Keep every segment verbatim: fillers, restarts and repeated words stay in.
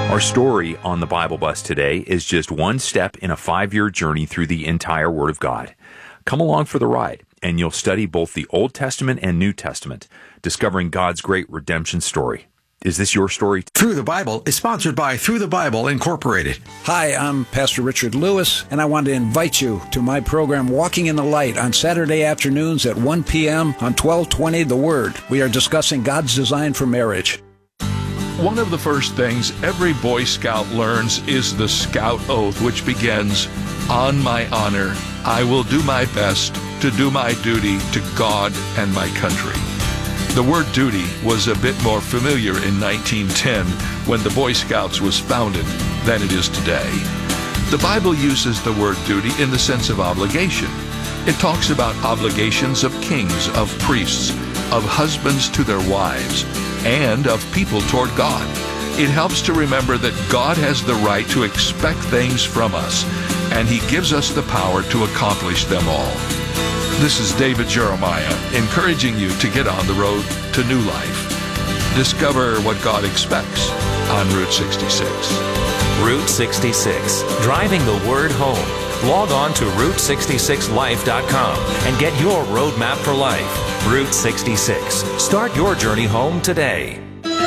Our story on the Bible Bus today is just one step in a five-year journey through the entire Word of God. Come along for the ride, and you'll study both the Old Testament and New Testament, discovering God's great redemption story. Is this your story? Through the Bible is sponsored by Through the Bible Incorporated. Hi, I'm Pastor Richard Lewis, and I want to invite you to my program Walking in the Light on Saturday afternoons at one p.m. on twelve twenty The Word. We are discussing God's design for marriage. One of the first things every Boy Scout learns is the Scout Oath, which begins, "On my honor, I will do my best to do my duty to God and my country." The word duty was a bit more familiar in nineteen ten when the Boy Scouts was founded than it is today. The Bible uses the word duty in the sense of obligation. It talks about obligations of kings, of priests, of husbands to their wives, and of people toward God. It helps to remember that God has the right to expect things from us, and He gives us the power to accomplish them all. This is David Jeremiah, encouraging you to get on the road to new life. Discover what God expects on Route sixty-six. Route sixty-six, driving the Word home. Log on to route sixty-six life dot com and get your roadmap for life. Route sixty-six. Start your journey home today.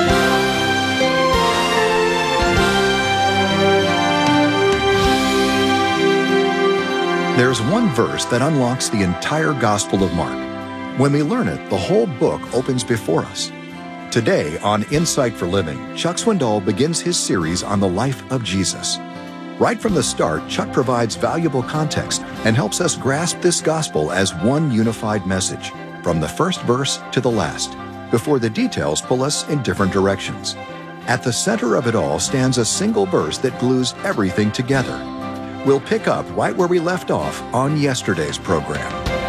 There's one verse that unlocks the entire Gospel of Mark. When we learn it, the whole book opens before us. Today on Insight for Living, Chuck Swindoll begins his series on the life of Jesus. Right from the start, Chuck provides valuable context and helps us grasp this gospel as one unified message, from the first verse to the last, before the details pull us in different directions. At the center of it all stands a single verse that glues everything together. We'll pick up right where we left off on yesterday's program.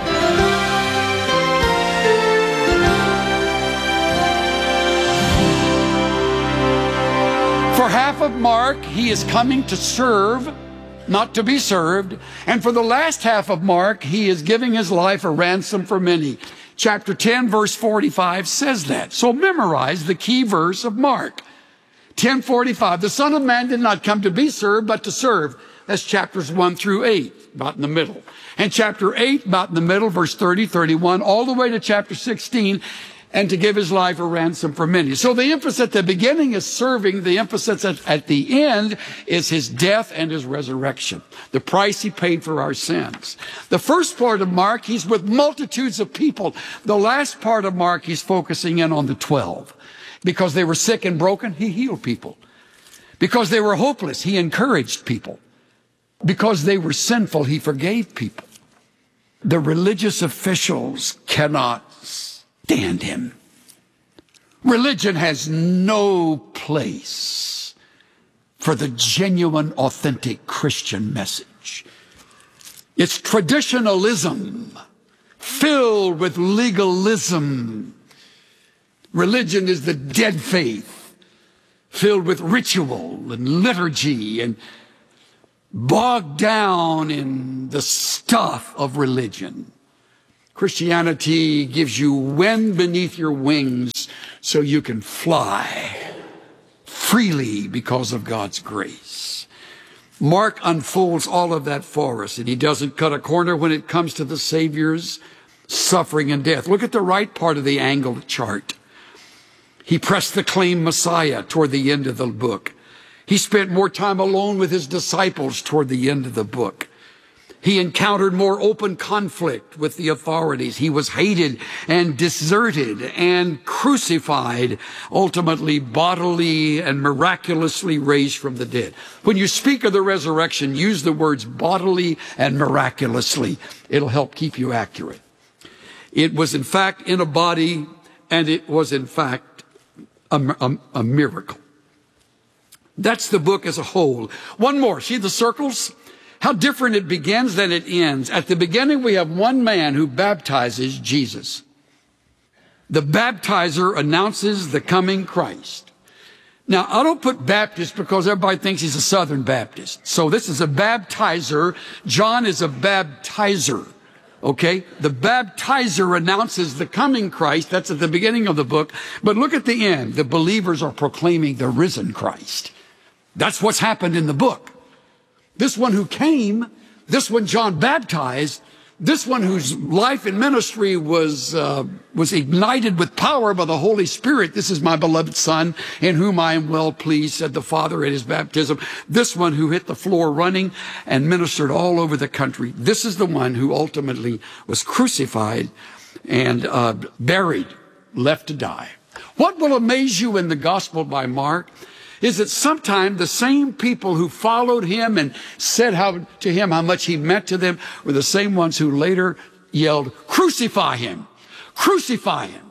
For half of Mark, he is coming to serve, not to be served. And for the last half of Mark, he is giving his life a ransom for many. Chapter ten, verse forty-five says that. So memorize the key verse of Mark. ten forty-five, the Son of Man did not come to be served, but to serve. That's chapters one through eight, about in the middle. And chapter eight, about in the middle, verse thirty, thirty-one, all the way to chapter sixteen, and to give his life a ransom for many. So the emphasis at the beginning is serving. The emphasis at, at the end is his death and his resurrection, the price he paid for our sins. The first part of Mark, he's with multitudes of people. The last part of Mark, he's focusing in on the twelve. Because they were sick and broken, he healed people. Because they were hopeless, he encouraged people. Because they were sinful, he forgave people. The religious officials cannot stand him. Religion has no place for the genuine, authentic Christian message. It's traditionalism filled with legalism. Religion is the dead faith filled with ritual and liturgy and bogged down in the stuff of religion. Christianity gives you wind beneath your wings so you can fly freely because of God's grace. Mark unfolds all of that for us, and he doesn't cut a corner when it comes to the Savior's suffering and death. Look at the right part of the angled chart. He pressed the claim Messiah toward the end of the book. He spent more time alone with his disciples toward the end of the book. He encountered more open conflict with the authorities. He was hated and deserted and crucified, ultimately bodily and miraculously raised from the dead. When you speak of the resurrection, use the words bodily and miraculously. It'll help keep you accurate. It was in fact in a body, and it was in fact a, a, a miracle. That's the book as a whole. One more. See the circles? How different it begins than it ends. At the beginning, we have one man who baptizes Jesus. The baptizer announces the coming Christ. Now, I don't put Baptist because everybody thinks he's a Southern Baptist. So this is a baptizer. John is a baptizer. Okay? The baptizer announces the coming Christ. That's at the beginning of the book. But look at the end. The believers are proclaiming the risen Christ. That's what's happened in the book. This one who came, this one John baptized, this one whose life and ministry was uh, was ignited with power by the Holy Spirit. This is my beloved Son, in whom I am well pleased, said the Father at his baptism. This one who hit the floor running and ministered all over the country. This is the one who ultimately was crucified and uh, buried, left to die. What will amaze you in the Gospel by Mark is that sometimes the same people who followed him and said how to him how much he meant to them were the same ones who later yelled, "Crucify him! Crucify him!"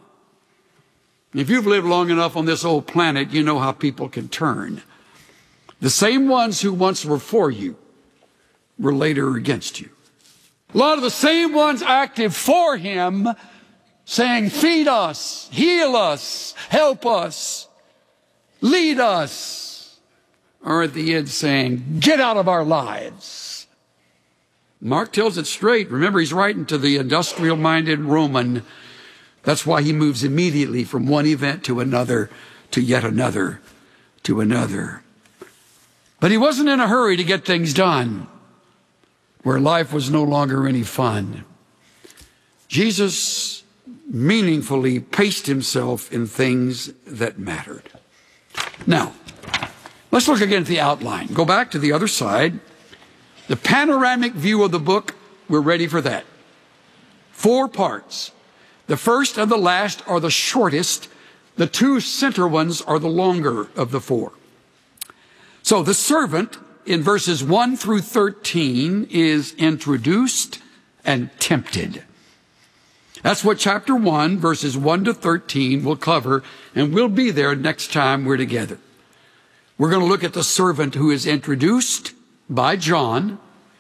If you've lived long enough on this old planet, you know how people can turn. The same ones who once were for you were later against you. A lot of the same ones active for him, saying, "Feed us, heal us, help us, lead us," are at the end saying, "Get out of our lives." Mark tells it straight. Remember, he's writing to the industrial-minded Roman. That's why he moves immediately from one event to another, to yet another, to another. But he wasn't in a hurry to get things done where life was no longer any fun. Jesus meaningfully paced himself in things that mattered. Now, let's look again at the outline. Go back to the other side. The panoramic view of the book, we're ready for that. Four parts. The first and the last are the shortest. The two center ones are the longer of the four. So the servant in verses one through thirteen is introduced and tempted. That's what chapter one, verses one to thirteen will cover, and we'll be there next time we're together. We're going to look at the servant who is introduced by John,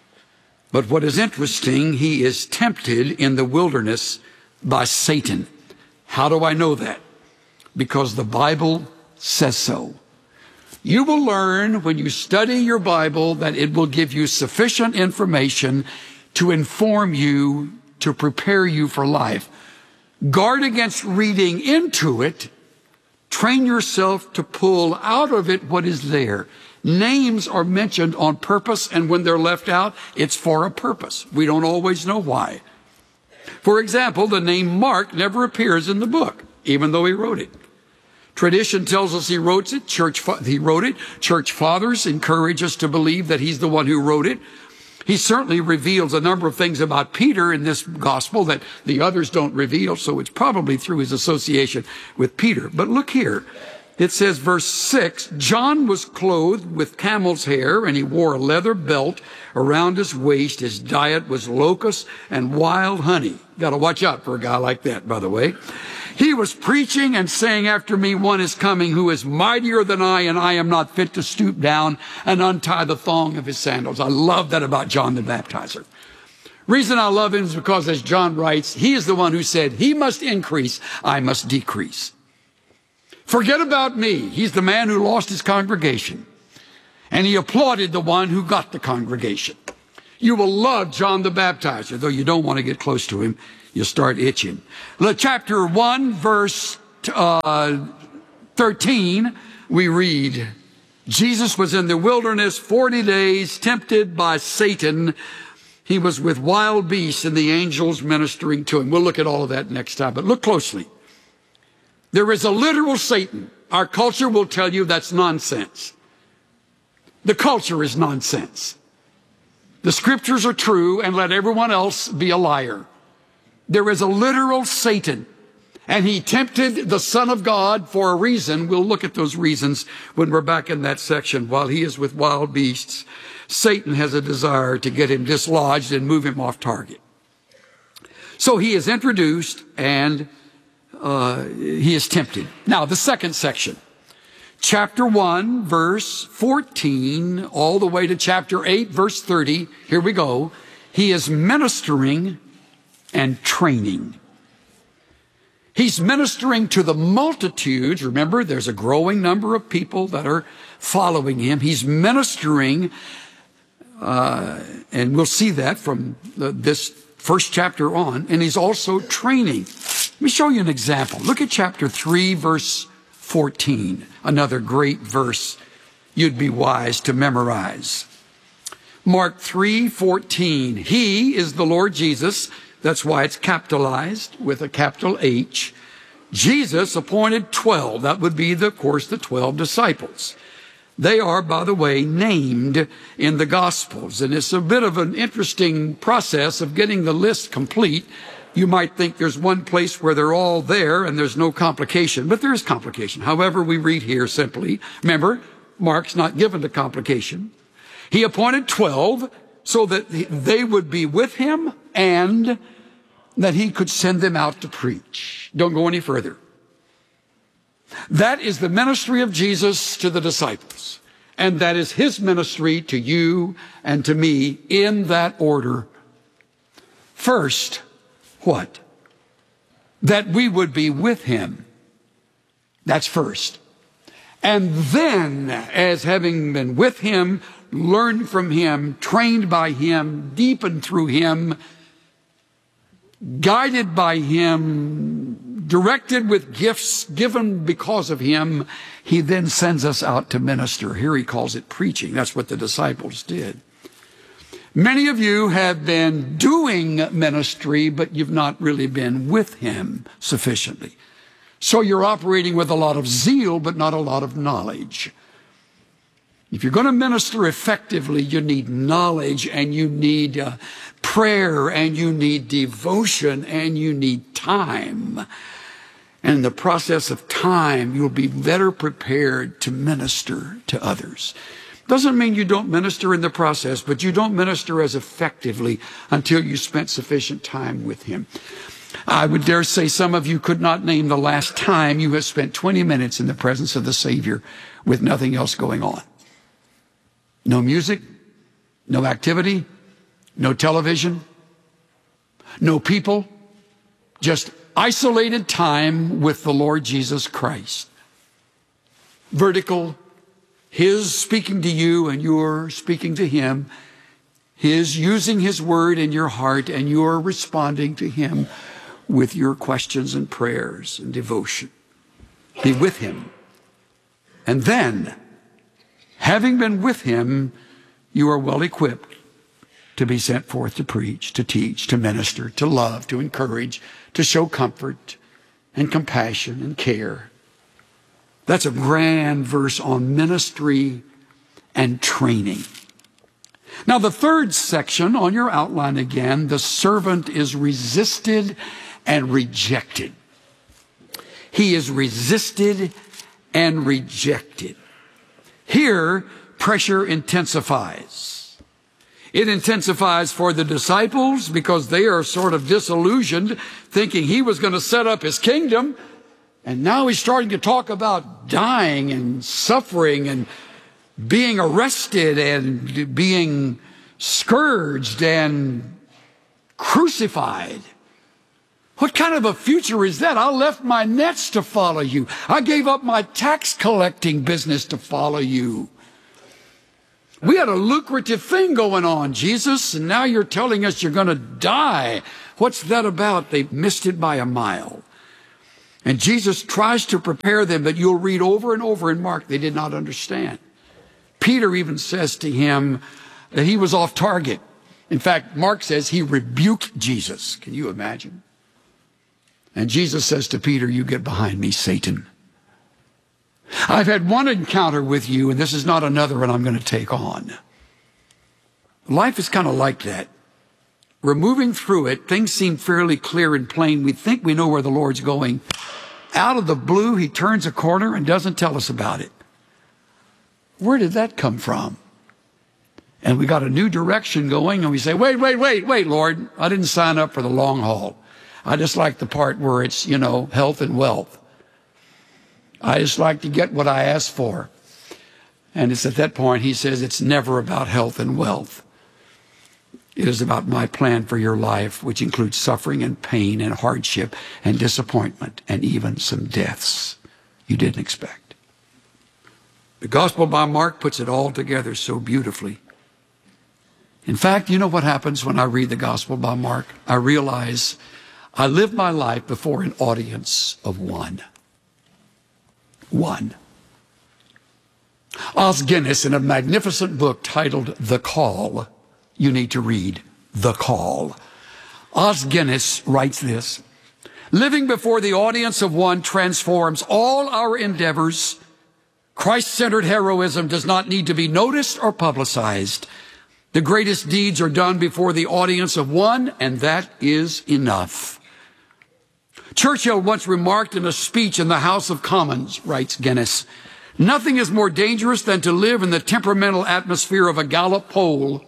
but what is interesting, he is tempted in the wilderness by Satan. How do I know that? Because the Bible says so. You will learn when you study your Bible that it will give you sufficient information to inform you, to prepare you for life. Guard against reading into it. Train yourself to pull out of it what is there. Names are mentioned on purpose, and when they're left out, it's for a purpose. We don't always know why. For example, the name Mark never appears in the book, even though he wrote it. Tradition tells us he wrote it. Church, he wrote it. Church fathers encourage us to believe that he's the one who wrote it. He certainly reveals a number of things about Peter in this gospel that the others don't reveal, so it's probably through his association with Peter. But look here. It says, verse six, John was clothed with camel's hair, and he wore a leather belt around his waist. His diet was locusts and wild honey. Got to watch out for a guy like that, by the way. He was preaching and saying, "After me one is coming who is mightier than I, and I am not fit to stoop down and untie the thong of his sandals." I love that about John the Baptizer. Reason I love him is because, as John writes, he is the one who said, "He must increase, I must decrease." Forget about me. He's the man who lost his congregation, and he applauded the one who got the congregation. You will love John the Baptizer, though you don't want to get close to him. You'll start itching. Chapter one, verse uh, thirteen, we read, Jesus was in the wilderness forty days, tempted by Satan. He was with wild beasts and the angels ministering to him. We'll look at all of that next time, but look closely. There is a literal Satan. Our culture will tell you that's nonsense. The culture is nonsense. The scriptures are true, and let everyone else be a liar. There is a literal Satan, and he tempted the Son of God for a reason. We'll look at those reasons when we're back in that section. While he is with wild beasts, Satan has a desire to get him dislodged and move him off target. So he is introduced, and uh, he is tempted. Now, the second section, chapter one, verse fourteen, all the way to chapter eight, verse thirty. Here we go. He is ministering and training. He's ministering to the multitudes. Remember, there's a growing number of people that are following him. He's ministering, uh, and we'll see that from the, this first chapter on, and he's also training. Let me show you an example. Look at chapter three, verse fourteen, another great verse you'd be wise to memorize. Mark three fourteen. He is the Lord Jesus. That's why it's capitalized with a capital H. Jesus appointed twelve. That would be, the, of course, the twelve disciples. They are, by the way, named in the Gospels. And it's a bit of an interesting process of getting the list complete. You might think there's one place where they're all there and there's no complication, but there is complication. However, we read here simply, remember, Mark's not given to complication. He appointed twelve so that they would be with him and that he could send them out to preach. Don't go any further. That is the ministry of Jesus to the disciples. And that is his ministry to you and to me in that order. First, what? That we would be with him. That's first. And then, as having been with him, learned from him, trained by him, deepened through him, guided by him, directed with gifts given because of him, he then sends us out to minister. Here he calls it preaching. That's what the disciples did. Many of you have been doing ministry, but you've not really been with him sufficiently. So you're operating with a lot of zeal, but not a lot of knowledge. If you're going to minister effectively, you need knowledge, and you need uh, prayer, and you need devotion, and you need time. And in the process of time, you'll be better prepared to minister to others. Doesn't mean you don't minister in the process, but you don't minister as effectively until you spent sufficient time with him. I would dare say some of you could not name the last time you have spent twenty minutes in the presence of the Savior with nothing else going on. No music, no activity, no television, no people, just isolated time with the Lord Jesus Christ. Vertical, his speaking to you and you're speaking to him, his using his word in your heart and you're responding to him with your questions and prayers and devotion. Be with him. And then, having been with him, you are well equipped to be sent forth to preach, to teach, to minister, to love, to encourage, to show comfort and compassion and care. That's a grand verse on ministry and training. Now, the third section on your outline again, the servant is resisted and rejected. He is resisted and rejected. Here, pressure intensifies. It intensifies for the disciples because they are sort of disillusioned, thinking he was going to set up his kingdom. And now he's starting to talk about dying and suffering and being arrested and being scourged and crucified. What kind of a future is that? I left my nets to follow you. I gave up my tax collecting business to follow you. We had a lucrative thing going on, Jesus, and now you're telling us you're going to die. What's that about? They missed it by a mile. And Jesus tries to prepare them, but you'll read over and over in Mark, they did not understand. Peter even says to him that he was off target. In fact, Mark says he rebuked Jesus. Can you imagine? And Jesus says to Peter, you get behind me, Satan. I've had one encounter with you, and this is not another one I'm going to take on. Life is kind of like that. We're moving through it. Things seem fairly clear and plain. We think we know where the Lord's going. Out of the blue, he turns a corner and doesn't tell us about it. Where did that come from? And we got a new direction going, and we say, wait, wait, wait, wait, Lord. I didn't sign up for the long haul. I just like the part where it's, you know, health and wealth. I just like to get what I asked for. And it's at that point he says, it's never about health and wealth. It is about my plan for your life, which includes suffering and pain and hardship and disappointment and even some deaths you didn't expect. The Gospel by Mark puts it all together so beautifully. In fact, you know what happens when I read the Gospel by Mark? I realize I live my life before an audience of one. One. Os Guinness, in a magnificent book titled The Call, you need to read The Call. Os Guinness writes this: living before the audience of one transforms all our endeavors. Christ-centered heroism does not need to be noticed or publicized. The greatest deeds are done before the audience of one, and that is enough. Churchill once remarked in a speech in the House of Commons, writes Guinness, nothing is more dangerous than to live in the temperamental atmosphere of a Gallup poll,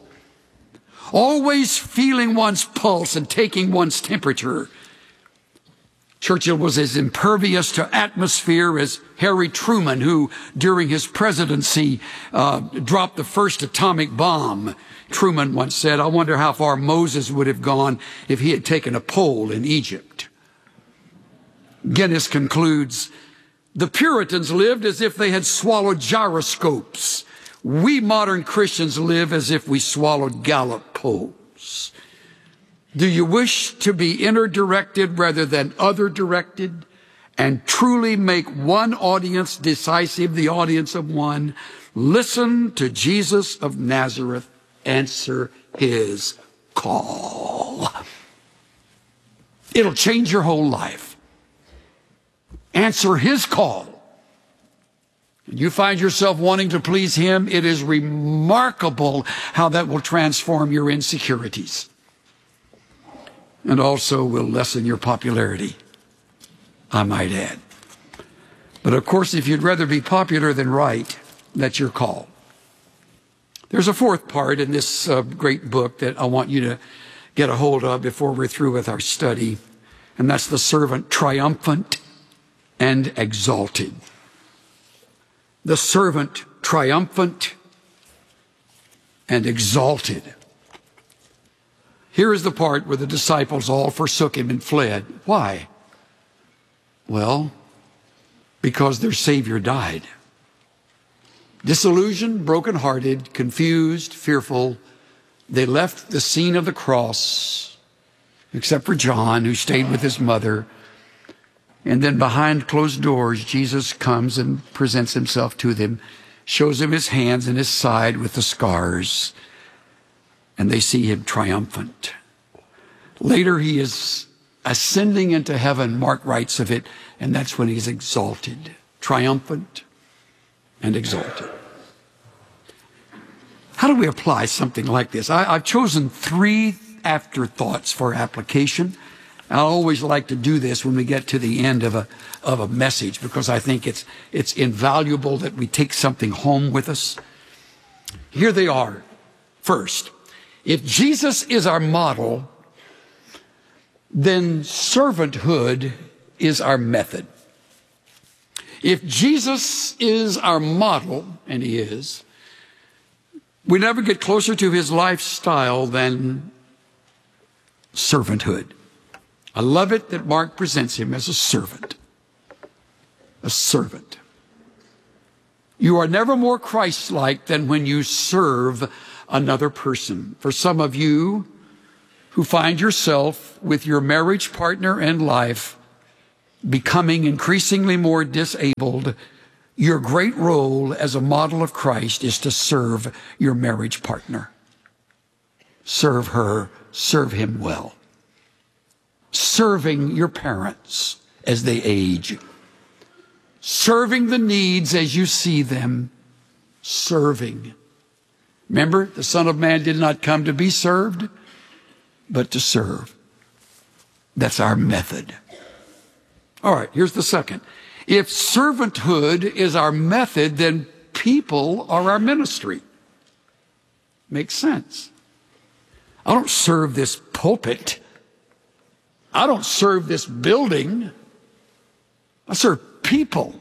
always feeling one's pulse and taking one's temperature. Churchill was as impervious to atmosphere as Harry Truman, who, during his presidency, uh, dropped the first atomic bomb. Truman once said, I wonder how far Moses would have gone if he had taken a poll in Egypt. Guinness concludes, the Puritans lived as if they had swallowed gyroscopes. We modern Christians live as if we swallowed Gallup polls. Do you wish to be inner-directed rather than other-directed and truly make one audience decisive, the audience of one? Listen to Jesus of Nazareth. Answer his call. It'll change your whole life. Answer his call. You find yourself wanting to please him, it is remarkable how that will transform your insecurities. And also will lessen your popularity, I might add. But of course, if you'd rather be popular than right, that's your call. There's a fourth part in this uh, great book that I want you to get a hold of before we're through with our study, and that's the servant triumphant and exalted. The servant triumphant and exalted. Here is the part where the disciples all forsook him and fled. Why? Well, because their Savior died. Disillusioned, brokenhearted, confused, fearful, they left the scene of the cross, except for John, who stayed with his mother. And then behind closed doors, Jesus comes and presents himself to them, shows them his hands and his side with the scars, and they see him triumphant. Later, he is ascending into heaven, Mark writes of it, and that's when he's exalted, triumphant and exalted. How do we apply something like this? I, I've chosen three afterthoughts for application. I always like to do this when we get to the end of a of a message because I think it's it's invaluable that we take something home with us. Here they are. First, if Jesus is our model, then servanthood is our method. If Jesus is our model, and he is, we never get closer to his lifestyle than servanthood. I love it that Mark presents him as a servant. A servant. You are never more Christ-like than when you serve another person. For some of you who find yourself with your marriage partner in life becoming increasingly more disabled, your great role as a model of Christ is to serve your marriage partner. Serve her, serve him well. Serving your parents as they age. Serving the needs as you see them. Serving. Remember, the Son of Man did not come to be served, but to serve. That's our method. All right, here's the second. If servanthood is our method, then people are our ministry. Makes sense. I don't serve this pulpit. I don't serve this building. I serve people.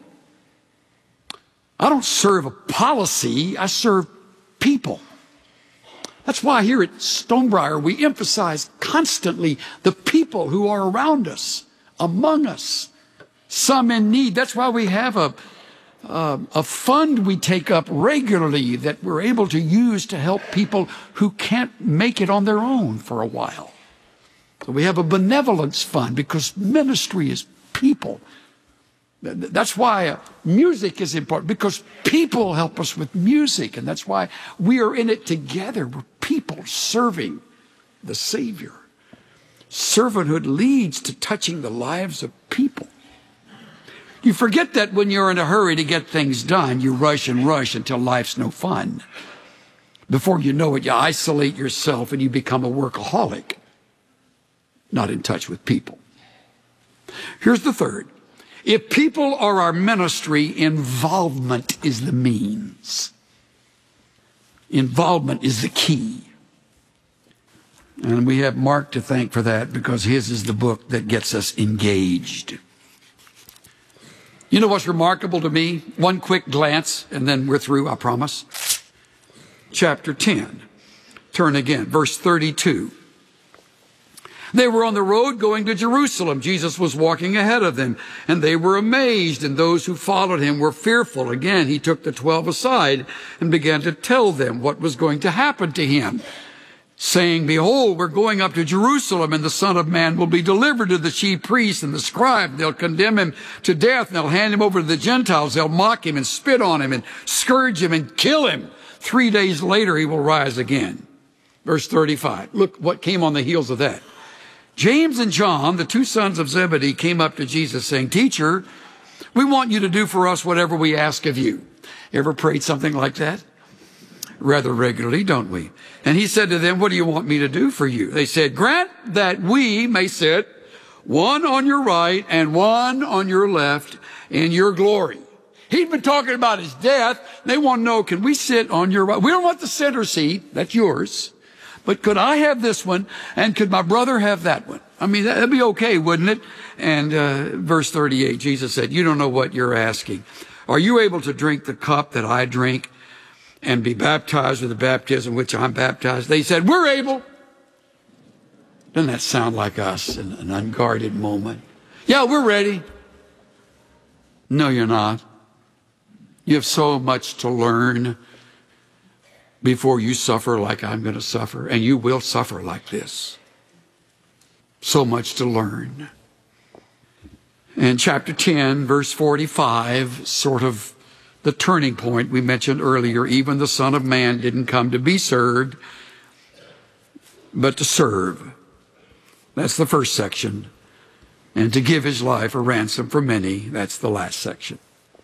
I don't serve a policy. I serve people. That's why here at Stonebriar we emphasize constantly the people who are around us, among us, some in need. That's why we have a, uh, a fund we take up regularly that we're able to use to help people who can't make it on their own for a while. So we have a benevolence fund because ministry is people. That's why music is important, because people help us with music. And that's why we are in it together. We're people serving the Savior. Servanthood leads to touching the lives of people. You forget that when you're in a hurry to get things done, you rush and rush until life's no fun. Before you know it, you isolate yourself and you become a workaholic, not in touch with people. Here's the third. If people are our ministry, involvement is the means. Involvement is the key. And we have Mark to thank for that, because his is the book that gets us engaged. You know what's remarkable to me? One quick glance, and then we're through, I promise. Chapter ten. Turn again, verse thirty-two. They were on the road going to Jerusalem. Jesus was walking ahead of them, and they were amazed, and those who followed him were fearful. Again, he took the twelve aside and began to tell them what was going to happen to him, saying, "Behold, we're going up to Jerusalem, and the Son of Man will be delivered to the chief priests and the scribes. They'll condemn him to death, and they'll hand him over to the Gentiles. They'll mock him and spit on him and scourge him and kill him. Three days later, he will rise again." Verse thirty-five. Look what came on the heels of that. James and John, the two sons of Zebedee, came up to Jesus saying, "Teacher, we want you to do for us whatever we ask of you." Ever prayed something like that? Rather regularly, don't we? And he said to them, "What do you want me to do for you?" They said, "Grant that we may sit, one on your right and one on your left, in your glory." He'd been talking about his death. They want to know, can we sit on your right? We don't want the center seat. That's yours. But could I have this one? And could my brother have that one? I mean, that'd be okay, wouldn't it? And uh, verse thirty-eight, Jesus said, "You don't know what you're asking. Are you able to drink the cup that I drink and be baptized with the baptism which I'm baptized?" They said, "We're able." Doesn't that sound like us in an unguarded moment? "Yeah, we're ready." No, you're not. You have so much to learn before you suffer like I'm going to suffer, and you will suffer like this. So much to learn. And chapter ten, verse forty-five, sort of the turning point we mentioned earlier. Even the Son of Man didn't come to be served, but to serve. That's the first section. And to give his life a ransom for many. That's the last section.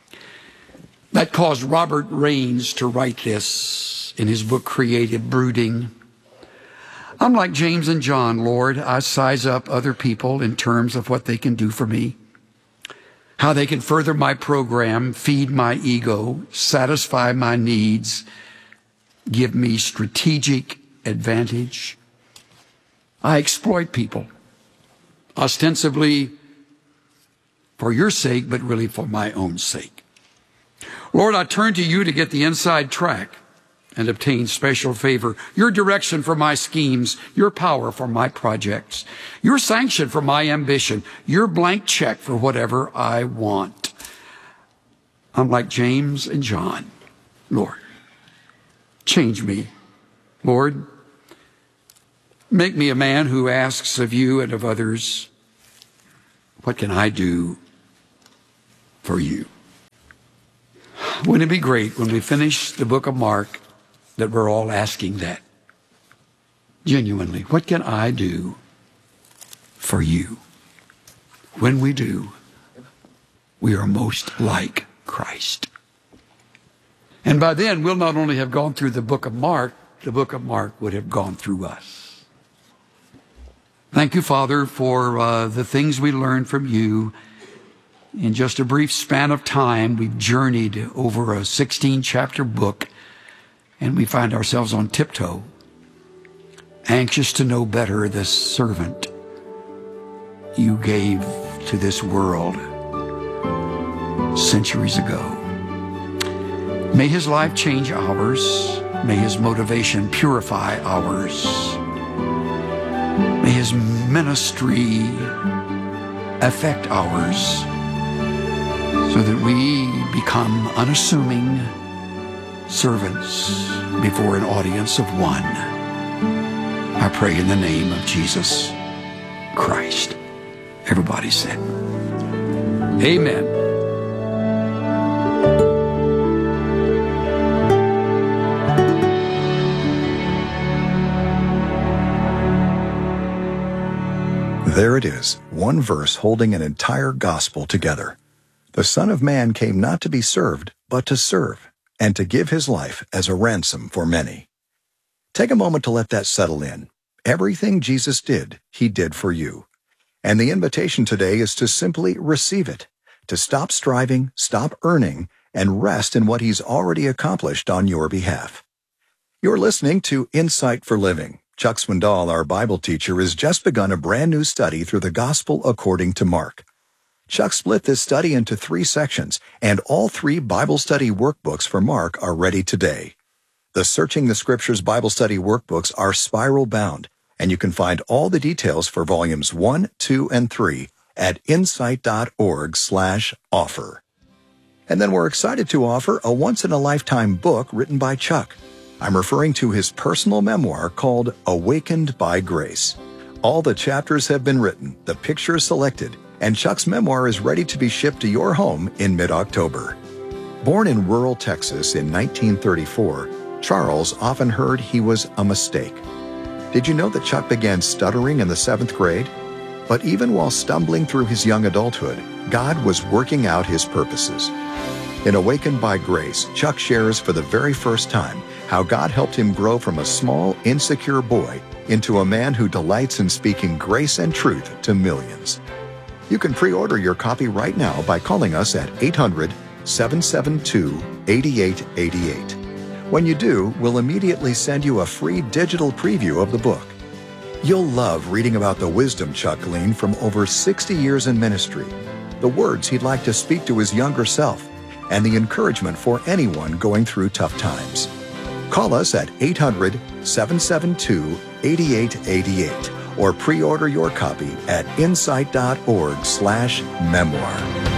That caused Robert Raines to write this in his book, Creative Brooding. I'm like James and John, Lord. I size up other people in terms of what they can do for me, how they can further my program, feed my ego, satisfy my needs, give me strategic advantage. I exploit people, ostensibly for your sake, but really for my own sake. Lord, I turn to you to get the inside track and obtain special favor, your direction for my schemes, your power for my projects, your sanction for my ambition, your blank check for whatever I want. I'm like James and John. Lord, change me. Lord, make me a man who asks of you and of others, what can I do for you? Wouldn't it be great when we finish the book of Mark that we're all asking that? Genuinely, what can I do for you? When we do, we are most like Christ. And by then, we'll not only have gone through the book of Mark, the book of Mark would have gone through us. Thank you, Father, for uh, the things we learned from you. In just a brief span of time, we've journeyed over a sixteen-chapter book, and we find ourselves on tiptoe, anxious to know better the servant you gave to this world centuries ago. May his life change ours. May his motivation purify ours. May his ministry affect ours, so that we become unassuming servants before an audience of one. I pray in the name of Jesus Christ. Everybody said, amen. There it is, one verse holding an entire gospel together. The Son of Man came not to be served, but to serve, and to give his life as a ransom for many. Take a moment to let that settle in. Everything Jesus did, he did for you. And the invitation today is to simply receive it, to stop striving, stop earning, and rest in what he's already accomplished on your behalf. You're listening to Insight for Living. Chuck Swindoll, our Bible teacher, has just begun a brand new study through the Gospel according to Mark. Chuck split this study into three sections, and all three Bible study workbooks for Mark are ready today. The Searching the Scriptures Bible study workbooks are spiral bound, and you can find all the details for volumes one, two, and three at insight.org slash offer. And then we're excited to offer a once-in-a-lifetime book written by Chuck. I'm referring to his personal memoir called Awakened by Grace. All the chapters have been written, the pictures selected, and Chuck's memoir is ready to be shipped to your home in mid-October. Born in rural Texas in nineteen thirty-four, Charles often heard he was a mistake. Did you know that Chuck began stuttering in the seventh grade? But even while stumbling through his young adulthood, God was working out his purposes. In Awakened by Grace, Chuck shares for the very first time how God helped him grow from a small, insecure boy into a man who delights in speaking grace and truth to millions. You can pre-order your copy right now by calling us at eight hundred, seven seven two, eight eight eight eight. When you do, we'll immediately send you a free digital preview of the book. You'll love reading about the wisdom Chuck gleaned from over sixty years in ministry, the words he'd like to speak to his younger self, and the encouragement for anyone going through tough times. Call us at eight hundred, seven seven two, eight eight eight eight or pre-order your copy at insight.org slash memoir.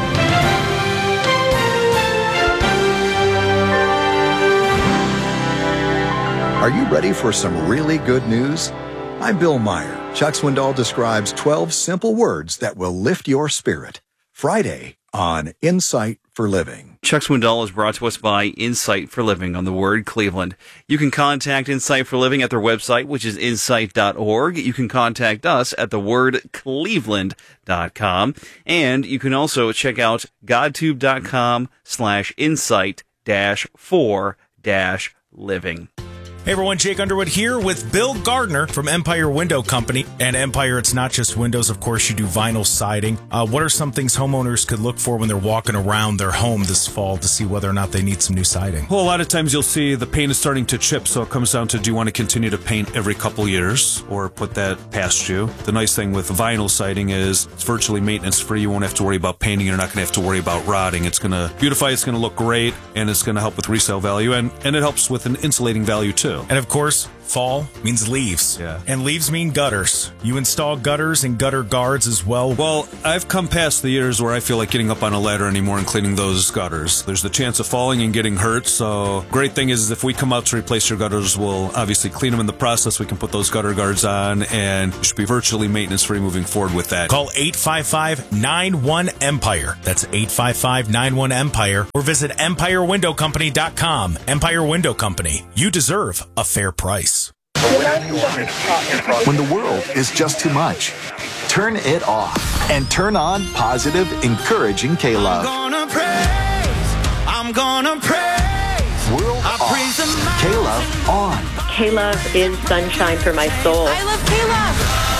Are you ready for some really good news? I'm Bill Meyer. Chuck Swindoll describes twelve simple words that will lift your spirit. Friday on Insight for Living. Chuck Swindoll is brought to us by Insight for Living on the Word Cleveland. You can contact Insight for Living at their website, which is insight dot org. You can contact us at the word cleveland dot com. And you can also check out godtube.com slash insight dash for dash living. Hey everyone, Jake Underwood here with Bill Gardner from Empire Window Company. And Empire, it's not just windows, of course, you do vinyl siding. Uh, what are some things homeowners could look for when they're walking around their home this fall to see whether or not they need some new siding? Well, a lot of times you'll see the paint is starting to chip, so it comes down to, do you want to continue to paint every couple years or put that past you? The nice thing with vinyl siding is it's virtually maintenance-free. You won't have to worry about painting. You're not going to have to worry about rotting. It's going to beautify, it's going to look great, and it's going to help with resale value, and, and it helps with an insulating value too. And of course, fall means leaves. Yeah. And leaves mean gutters. You install gutters and gutter guards as well. Well, I've come past the years where I feel like getting up on a ladder anymore and cleaning those gutters. There's the chance of falling and getting hurt, so great thing is if we come out to replace your gutters, we'll obviously clean them in the process. We can put those gutter guards on, and you should be virtually maintenance-free moving forward with that. Call eight five five, nine one, EMPIRE. That's eight five five, nine one, EMPIRE. Or visit empire window company dot com. Empire Window Company. You deserve a fair price. When the world is just too much, turn it off and turn on positive, encouraging K-Love. I'm gonna praise, I'm gonna praise. World I off, praise the K-Love on. K-Love is sunshine for my soul. I love K-Love.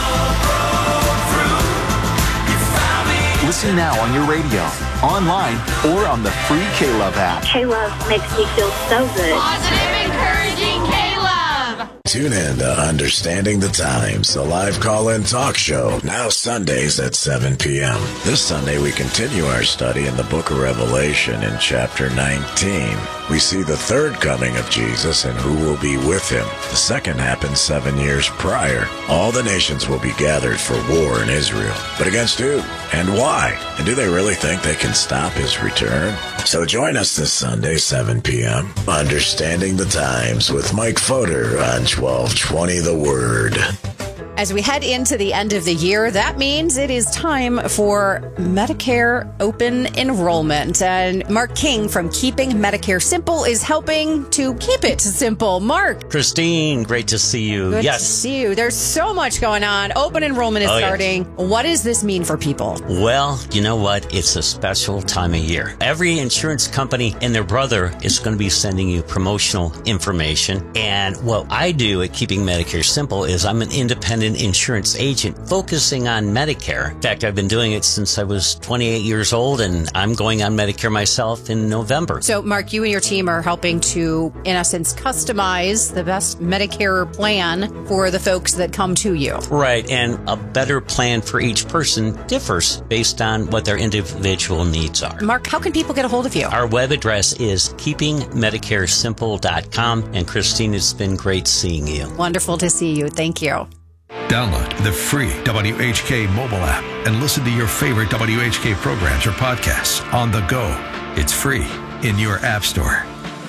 Listen now on your radio, online, or on the free K-Love app. K-Love makes me feel so good. Positive, encouraging K-Love. Tune in to Understanding the Times, a live call-in talk show, now Sundays at seven p.m. This Sunday, we continue our study in the book of Revelation in chapter nineteen. We see the third coming of Jesus and who will be with him. The second happened seven years prior. All the nations will be gathered for war in Israel. But against who? And why? And do they really think they can stop his return? So join us this Sunday, seven p.m. Understanding the Times with Mike Fodor on twelve twenty The Word. As we head into the end of the year, that means it is time for Medicare open enrollment. And Mark King from Keeping Medicare Simple is helping to keep it simple. Mark. Christine, great to see you. Good yes. to see you. There's so much going on. Open enrollment is oh, starting. Yes. What does this mean for people? Well, you know what? It's a special time of year. Every insurance company and their brother is going to be sending you promotional information. And what I do at Keeping Medicare Simple is I'm an independent insurance agent focusing on Medicare. In fact, I've been doing it since I was twenty-eight years old, and I'm going on Medicare myself in November. So, Mark, you and your team are helping to, in essence, customize the best Medicare plan for the folks that come to you. Right, and a better plan for each person differs based on what their individual needs are. Mark, how can people get a hold of you? Our web address is keeping medicare simple dot com, and Christine, it's been great seeing you. Wonderful to see you. Thank you. Download the free W H K mobile app and listen to your favorite W H K programs or podcasts on the go. It's free in your app store.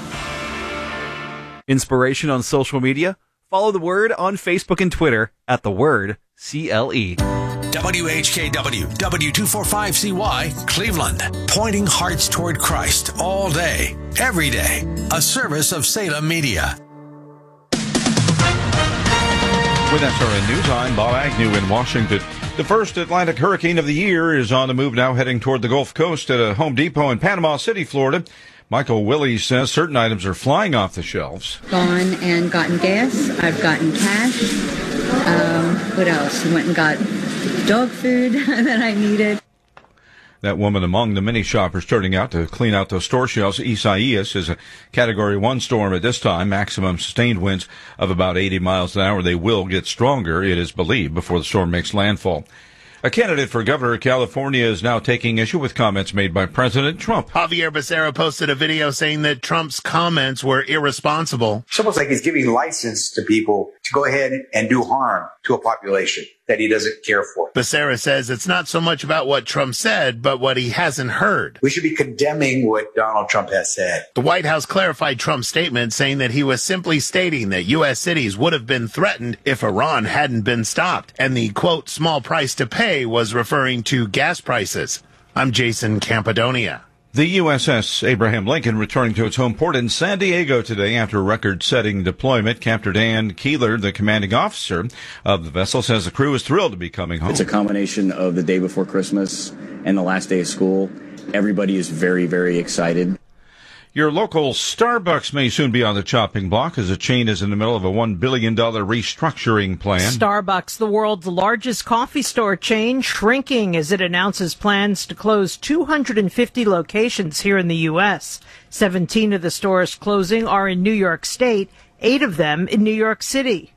Inspiration on social media? Follow The Word on Facebook and Twitter at The Word C L E. W H K W, W two forty-five C Y, Cleveland. Pointing hearts toward Christ all day, every day. A service of Salem Media. With S R N News, I'm Bob Agnew in Washington. The first Atlantic hurricane of the year is on the move now, heading toward the Gulf Coast at a Home Depot in Panama City, Florida. Michael Willie says certain items are flying off the shelves. Gone and gotten gas. I've gotten cash. Um, what else? Went and got dog food that I needed. That woman among the many shoppers turning out to clean out those store shelves. Isaias is a Category one storm at this time. Maximum sustained winds of about eighty miles an hour. They will get stronger, it is believed, before the storm makes landfall. A candidate for governor of California is now taking issue with comments made by President Trump. Javier Becerra posted a video saying that Trump's comments were irresponsible. It's almost like he's giving license to people to go ahead and do harm to a population that he doesn't care for. Becerra says it's not so much about what Trump said, but what he hasn't heard. We should be condemning what Donald Trump has said. The White House clarified Trump's statement, saying that he was simply stating that U S cities would have been threatened if Iran hadn't been stopped. And the, quote, small price to pay was referring to gas prices. I'm Jason Campadonia. The U S S Abraham Lincoln returning to its home port in San Diego today after a record-setting deployment. Captain Dan Keeler, the commanding officer of the vessel, says the crew is thrilled to be coming home. It's a combination of the day before Christmas and the last day of school. Everybody is very, very excited. Your local Starbucks may soon be on the chopping block as the chain is in the middle of a one billion dollars restructuring plan. Starbucks, the world's largest coffee store chain, shrinking as it announces plans to close two hundred fifty locations here in the U S. seventeen of the stores closing are in New York State, eight of them in New York City.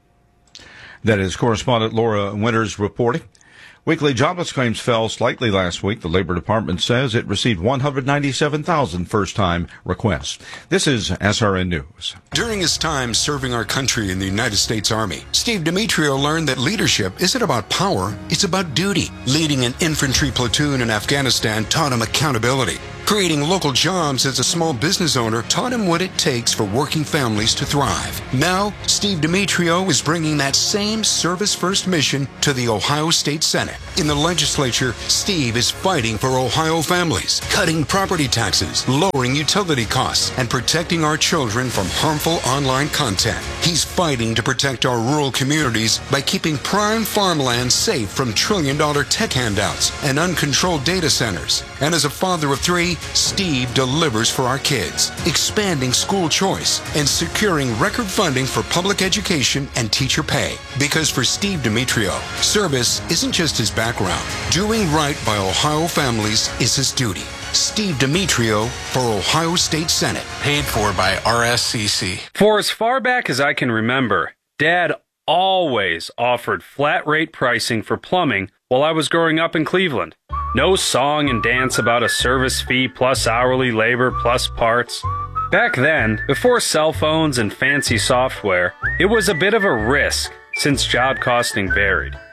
That is correspondent Laura Winters reporting. Weekly jobless claims fell slightly last week. The Labor Department says it received one hundred ninety-seven thousand first-time requests. This is S R N News. During his time serving our country in the United States Army, Steve Demetrio learned that leadership isn't about power, it's about duty. Leading an infantry platoon in Afghanistan taught him accountability. Creating local jobs as a small business owner taught him what it takes for working families to thrive. Now, Steve Demetrio is bringing that same service-first mission to the Ohio State Senate. In the legislature, Steve is fighting for Ohio families, cutting property taxes, lowering utility costs, and protecting our children from harmful online content. He's fighting to protect our rural communities by keeping prime farmland safe from trillion-dollar tech handouts and uncontrolled data centers. And as a father of three, Steve delivers for our kids, expanding school choice and securing record funding for public education and teacher pay. Because for Steve Demetrio, service isn't just his background. Doing right by Ohio families is his duty. Steve Demetrio for Ohio State Senate. Paid for by R S C C. For as far back as I can remember, Dad always offered flat rate pricing for plumbing while I was growing up in Cleveland. No song and dance about a service fee plus hourly labor plus parts. Back then, before cell phones and fancy software, it was a bit of a risk since job costing varied.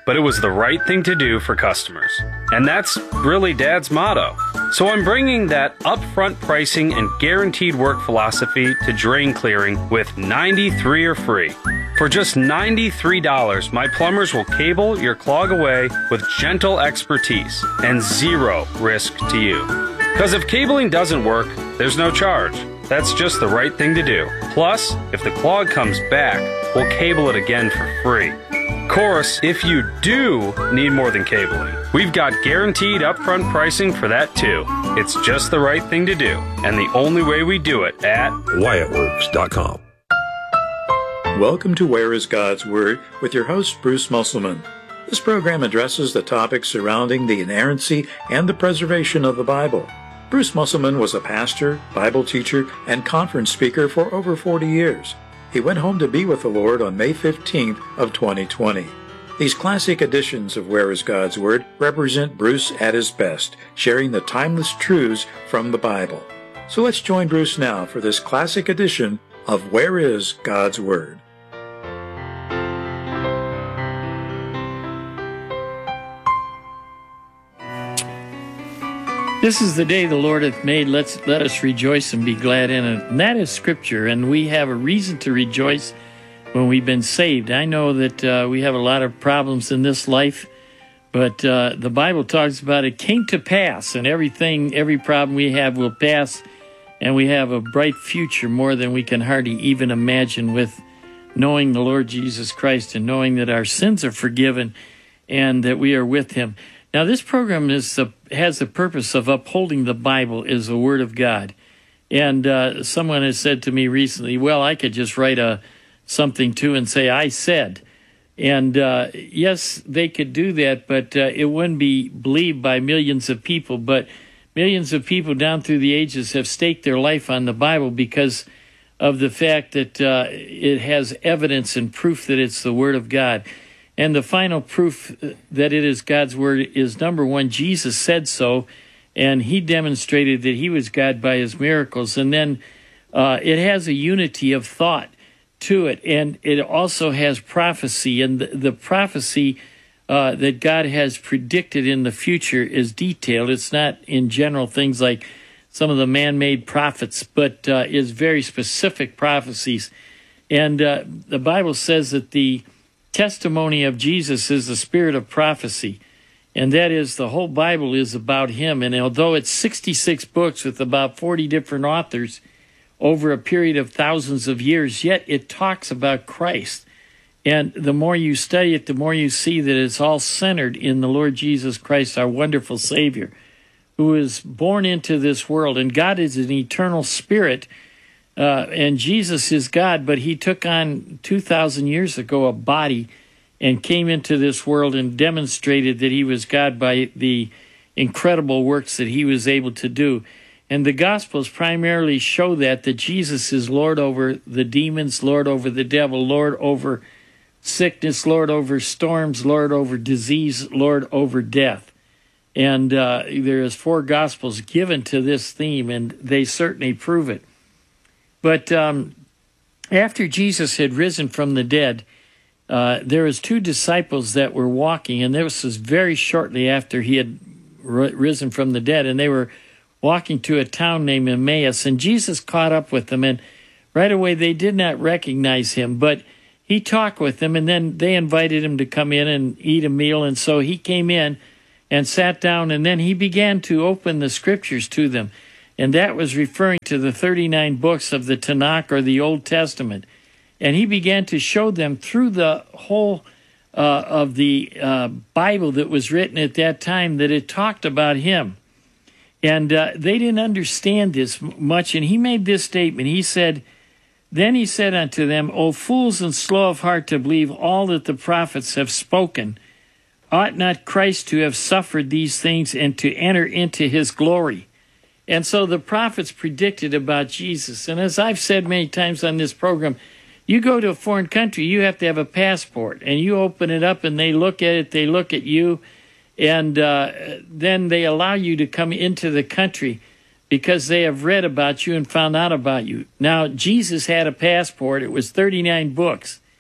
but it was the right thing to do for customers. And that's really Dad's motto. So I'm bringing that upfront pricing and guaranteed work philosophy to drain clearing with ninety-three or free. For just ninety-three dollars, my plumbers will cable your clog away with gentle expertise and zero risk to you. Because if cabling doesn't work, there's no charge. That's just the right thing to do. Plus, if the clog comes back, we'll cable it again for free. Of course, if you do need more than cabling, we've got guaranteed upfront pricing for that too. It's just the right thing to do, and the only way we do it at Wyatt Works dot com. Welcome to Where is God's Word with your host, Bruce Musselman. This program addresses the topics surrounding the inerrancy and the preservation of the Bible. Bruce Musselman was a pastor, Bible teacher, and conference speaker for over forty years. He went home to be with the Lord on May fifteenth of twenty twenty. These classic editions of Where is God's Word represent Bruce at his best, sharing the timeless truths from the Bible. So let's join Bruce now for this classic edition of Where is God's Word. This is the day the Lord hath made. Let's let us rejoice and be glad in it. And that is Scripture, and we have a reason to rejoice when we've been saved. I know that uh, we have a lot of problems in this life, but uh, the Bible talks about it came to pass, and everything, every problem we have will pass, and we have a bright future more than we can hardly even imagine with knowing the Lord Jesus Christ and knowing that our sins are forgiven and that we are with Him. Now, this program is uh, has the purpose of upholding the Bible as the Word of God. And uh, someone has said to me recently, well, I could just write a something too and say, I said. And uh, yes, they could do that, but uh, it wouldn't be believed by millions of people. But millions of people down through the ages have staked their life on the Bible because of the fact that uh, it has evidence and proof that it's the Word of God. And the final proof that it is God's Word is, number one, Jesus said so, and He demonstrated that He was God by His miracles. And then uh, it has a unity of thought to it, and it also has prophecy. And the, the prophecy uh, that God has predicted in the future is detailed. It's not in general things like some of the man-made prophets, but uh, is very specific prophecies. And uh, the Bible says that the testimony of Jesus is the spirit of prophecy, and that is the whole Bible is about Him. And although it's sixty-six books with about forty different authors over a period of thousands of years, yet it talks about Christ. And the more you study it, the more you see that it's all centered in the Lord Jesus Christ, our wonderful Savior, who is born into this world. And God is an eternal spirit, Uh, and Jesus is God, but He took on two thousand years ago a body and came into this world and demonstrated that He was God by the incredible works that He was able to do. And the Gospels primarily show that, that Jesus is Lord over the demons, Lord over the devil, Lord over sickness, Lord over storms, Lord over disease, Lord over death. And uh, there is four Gospels given to this theme, and they certainly prove it. But um, after Jesus had risen from the dead, uh, there was two disciples that were walking, and this was very shortly after He had r- risen from the dead, and they were walking to a town named Emmaus, and Jesus caught up with them, and right away they did not recognize Him, but He talked with them, and then they invited Him to come in and eat a meal, and so He came in and sat down, and then He began to open the Scriptures to them. And that was referring to the thirty-nine books of the Tanakh, or the Old Testament. And He began to show them through the whole uh, of the uh, Bible that was written at that time that it talked about Him. And uh, they didn't understand this much. And He made this statement. He said, Then He said unto them, O fools and slow of heart to believe all that the prophets have spoken, ought not Christ to have suffered these things and to enter into His glory? And so the prophets predicted about Jesus. And as I've said many times on this program, you go to a foreign country, you have to have a passport. And you open it up and they look at it, they look at you, and uh, then they allow you to come into the country because they have read about you and found out about you. Now, Jesus had a passport. It was thirty-nine books.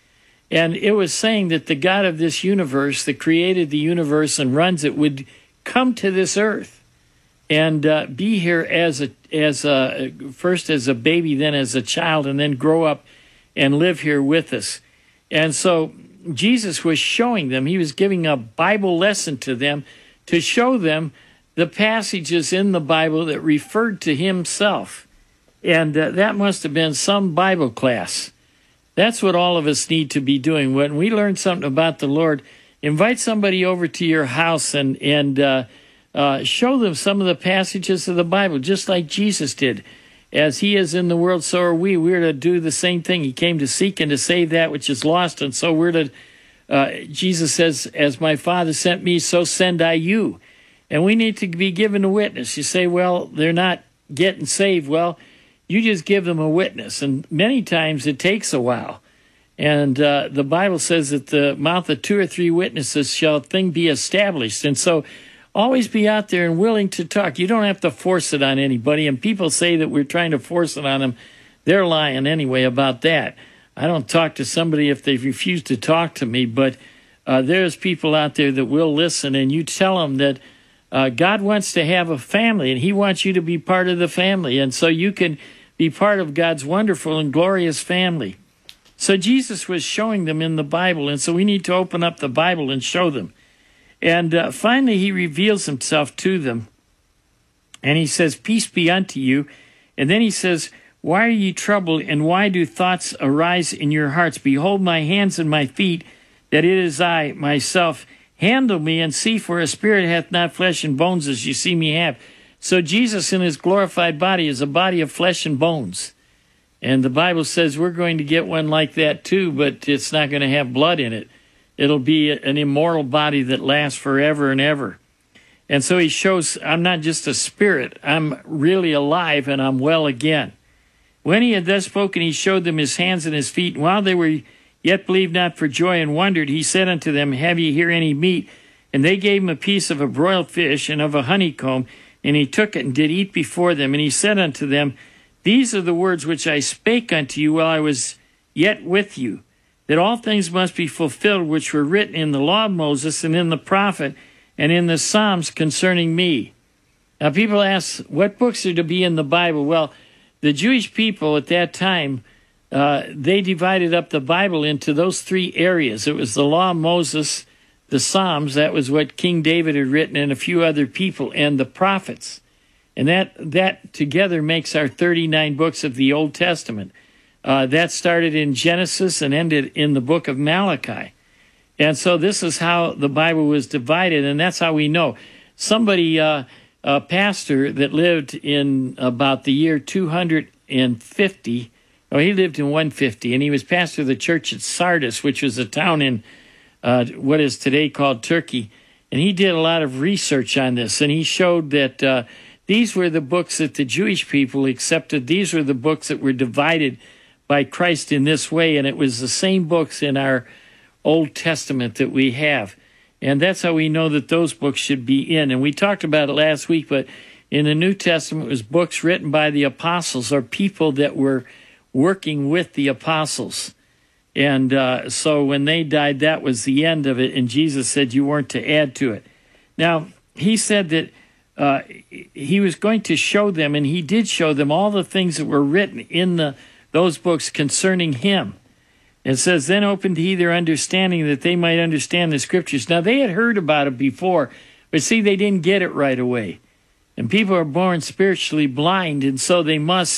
And it was saying that the God of this universe, that created the universe and runs it, would come to this earth and uh, be here as a as a first as a baby, then as a child, and then grow up and live here with us. And so Jesus was showing them, he was giving a Bible lesson to them to show them the passages in the Bible that referred to himself. And uh, that must have been some Bible class. That's what all of us need to be doing. When we learn something about the Lord, invite somebody over to your house and, and uh, uh, show them some of the passages of the Bible, just like Jesus did. As he is in the world, so are we. We're to do the same thing. He came to seek and to save that which is lost. And so we're to, uh, Jesus says, as my Father sent me, so send I you. And we need to be given a witness. You say, well, they're not getting saved. Well, you just give them a witness. And many times it takes a while. And uh, the Bible says that the mouth of two or three witnesses shall a thing be established. And so always be out there and willing to talk. You don't have to force it on anybody. And people say that we're trying to force it on them. They're lying anyway about that. I don't talk to somebody if they refuse to talk to me. But uh, there's people out there that will listen. And you tell them that uh, God wants to have a family. And he wants you to be part of the family. And so you can be part of God's wonderful and glorious family. So Jesus was showing them in the Bible. And so we need to open up the Bible and show them. And uh, finally, he reveals himself to them. And he says, peace be unto you. And then he says, why are ye troubled, and why do thoughts arise in your hearts? Behold my hands and my feet, that it is I myself. Handle me, and see, for a spirit hath not flesh and bones, as you see me have. So Jesus in his glorified body is a body of flesh and bones. And the Bible says we're going to get one like that too, but it's not going to have blood in it. It'll be an immortal body that lasts forever and ever. And so he shows, I'm not just a spirit. I'm really alive, and I'm well again. When he had thus spoken, he showed them his hands and his feet. And while they were yet believed not for joy and wondered, he said unto them, have ye here any meat? And they gave him a piece of a broiled fish and of a honeycomb. And he took it and did eat before them. And he said unto them, these are the words which I spake unto you while I was yet with you, that all things must be fulfilled which were written in the law of Moses and in the prophet and in the Psalms concerning me. Now people ask, what books are to be in the Bible? Well, the Jewish people at that time, uh, they divided up the Bible into those three areas. It was the law of Moses, the Psalms, that was what King David had written, and a few other people, and the prophets. And that, that together makes our thirty-nine books of the Old Testament. Uh, that started in Genesis and ended in the book of Malachi. And so this is how the Bible was divided, and that's how we know. Somebody, uh, a pastor that lived in about the year two hundred fifty, oh, he lived in one fifty, and he was pastor of the church at Sardis, which was a town in uh, what is today called Turkey. And he did a lot of research on this, and he showed that uh, these were the books that the Jewish people accepted. These were the books that were divided by Christ in this way, and it was the same books in our Old Testament that we have. And that's how we know that those books should be in. And we talked about it last week, but in the New Testament, it was books written by the apostles or people that were working with the apostles. And uh, so when they died, that was the end of it, and Jesus said you weren't to add to it. Now, he said that uh, he was going to show them, and he did show them all the things that were written in the those books concerning him. It says, then opened he their understanding that they might understand the scriptures. Now, they had heard about it before, but see, they didn't get it right away. And people are born spiritually blind, and so they must